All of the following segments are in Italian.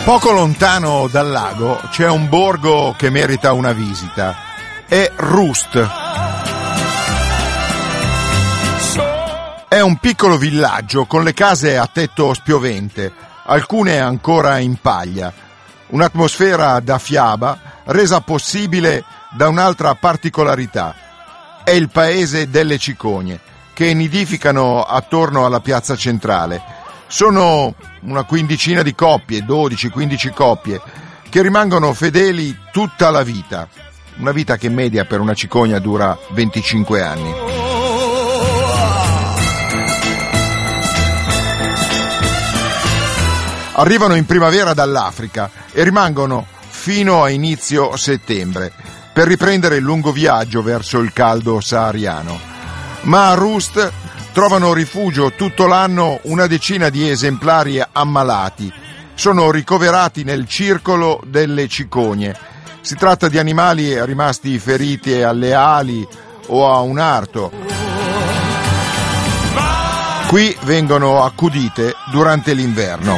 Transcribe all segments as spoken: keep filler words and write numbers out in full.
Poco lontano dal lago c'è un borgo che merita una visita. È Rust. È un piccolo villaggio con le case a tetto spiovente, alcune ancora in paglia. Un'atmosfera da fiaba resa possibile da un'altra particolarità. È il paese delle cicogne, che nidificano attorno alla piazza centrale. Sono una quindicina di coppie, dodici quindici coppie, che rimangono fedeli tutta la vita. Una vita che in media per una cicogna dura venticinque anni. Arrivano in primavera dall'Africa e rimangono fino a inizio settembre per riprendere il lungo viaggio verso il caldo sahariano. Ma a Rust trovano rifugio tutto l'anno una decina di esemplari ammalati. Sono ricoverati nel circolo delle cicogne. Si tratta di animali rimasti feriti alle ali o a un arto. Qui vengono accudite durante l'inverno.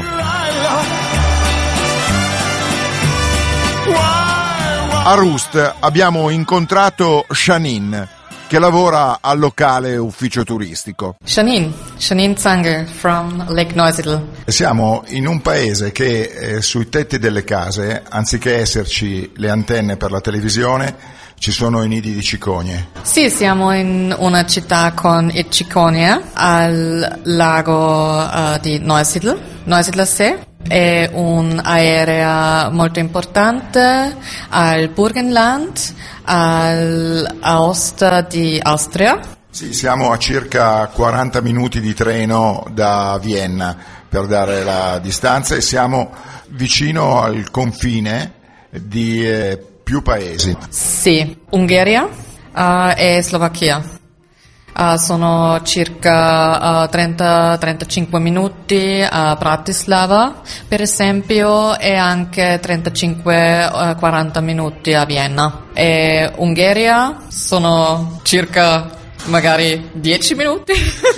A Rust abbiamo incontrato Shanin, che lavora al locale ufficio turistico. Shanin, Shanin Zanger from Lake Neusiedl. Siamo in un paese che eh, sui tetti delle case, anziché esserci le antenne per la televisione, ci sono i nidi di cicogne. Sì, siamo in una città con i cicogne al lago uh, di Neusiedl, Neusiedler See. È un'area molto importante al Burgenland, al, a Est di Austria. Sì, siamo a circa quaranta minuti di treno da Vienna, per dare la distanza, e siamo vicino al confine di eh, più paesi. Sì, Ungheria uh, e Slovacchia. Uh, sono circa uh, trenta trentacinque minuti a Bratislava, per esempio, e anche trentacinque quaranta minuti a Vienna. E Ungheria sono circa magari dieci minuti.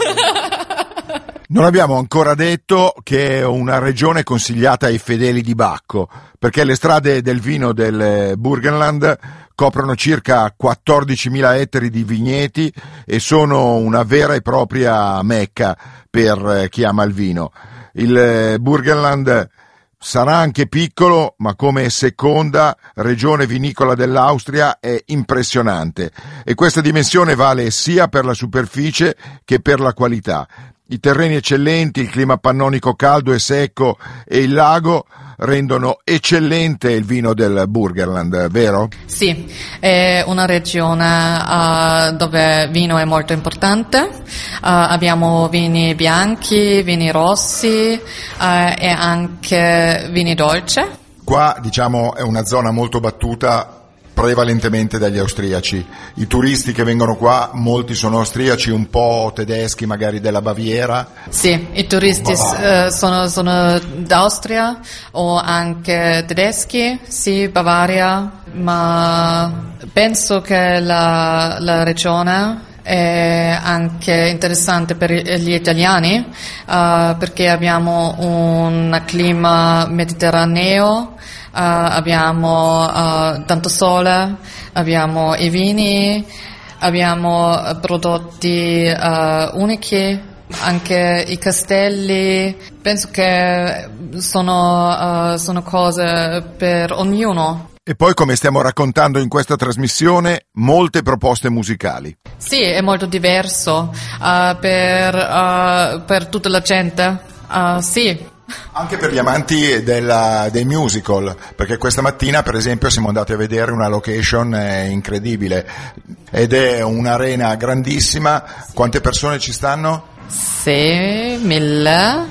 Non abbiamo ancora detto che è una regione consigliata ai fedeli di Bacco, perché le strade del vino del Burgenland coprono circa quattordicimila ettari di vigneti e sono una vera e propria mecca per chi ama il vino. Il Burgenland sarà anche piccolo, ma come seconda regione vinicola dell'Austria è impressionante, e questa dimensione vale sia per la superficie che per la qualità. I terreni eccellenti, il clima pannonico caldo e secco e il lago rendono eccellente il vino del Burgenland, vero? Sì, è una regione uh, dove vino è molto importante. Uh, abbiamo vini bianchi, vini rossi uh, e anche vini dolci. Qua, diciamo, è una zona molto battuta prevalentemente dagli austriaci. I turisti che vengono qua, molti sono austriaci, un po' tedeschi, magari della Baviera. Sì, i turisti uh, sono, sono d'Austria o anche tedeschi, sì, Bavaria, ma penso che la, la regione è anche interessante per gli italiani uh, perché abbiamo un clima mediterraneo. Uh, abbiamo uh, tanto sole, abbiamo i vini, abbiamo prodotti uh, unici, anche i castelli. Penso che sono, uh, sono cose per ognuno. E poi, come stiamo raccontando in questa trasmissione, molte proposte musicali. Sì, è molto diverso uh, per, uh, per tutta la gente, uh, sì. Anche per gli amanti della, dei musical, perché questa mattina per esempio siamo andati a vedere una location eh, incredibile, ed è un'arena grandissima. Quante persone ci stanno? seimila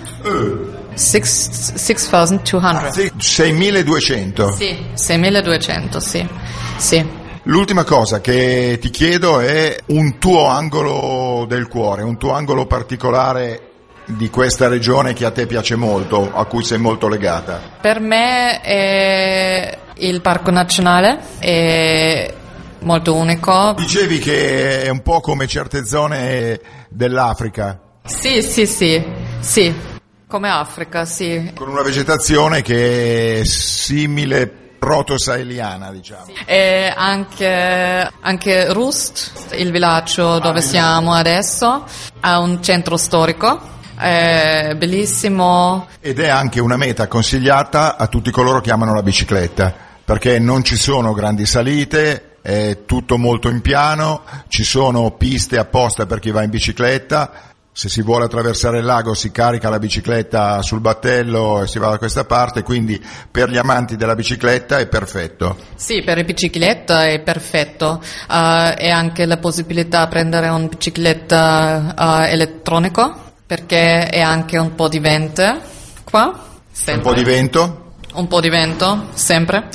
seimiladuecento. seimiladuecento? Sì, seimiladuecento, sì, sì. L'ultima cosa che ti chiedo è un tuo angolo del cuore, un tuo angolo particolare di questa regione che a te piace molto, a cui sei molto legata. Per me è il Parco Nazionale, è molto unico. Dicevi che è un po' come certe zone dell'Africa. Sì, sì, sì, sì. Come Africa, sì. Con una vegetazione che è simile proto-saheliana, diciamo. Sì. E anche, anche Rust, il villaggio dove ah, siamo adesso, ha un centro storico. È bellissimo. Ed è anche una meta consigliata a tutti coloro che amano la bicicletta, perché non ci sono grandi salite, è tutto molto in piano, ci sono piste apposta per chi va in bicicletta. Se si vuole attraversare il lago si carica la bicicletta sul battello e si va da questa parte, quindi per gli amanti della bicicletta è perfetto. Sì, per i bicicletta è perfetto, uh, e anche la possibilità di prendere un bicicletta uh, elettronico, perché è anche un po' di vento qua. Sempre. Un po' di vento? Un po' di vento, sempre.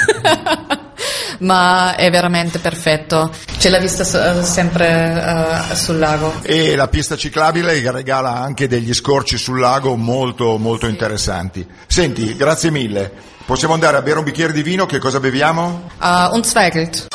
Ma è veramente perfetto. C'è la vista sempre uh, sul lago. E la pista ciclabile regala anche degli scorci sul lago molto molto interessanti. Senti, grazie mille. Possiamo andare a bere un bicchiere di vino, che cosa beviamo? Uh, un Zweigelt.